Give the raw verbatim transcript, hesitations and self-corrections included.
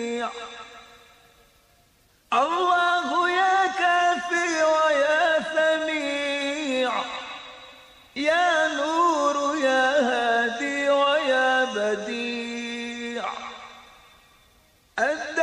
الله يا كافي ويا سميع، يا نور يا هادي ويا بديع.